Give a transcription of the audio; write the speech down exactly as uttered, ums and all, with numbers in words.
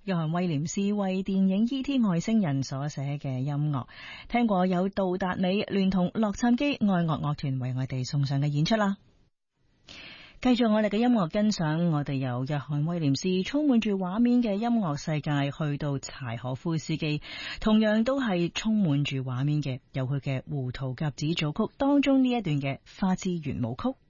約翰威廉斯為電影 E T 外星人所寫嘅音樂，聽過有杜達美聯同洛杉磯愛樂樂團為我哋送上嘅演出啦。繼續我哋嘅音樂欣賞，我哋由約翰威廉斯充滿住畫面嘅音樂世界去到柴可夫斯基，同樣都係充滿住畫面嘅，有佢嘅胡桃夾子組曲當中呢一段嘅花之圓舞曲。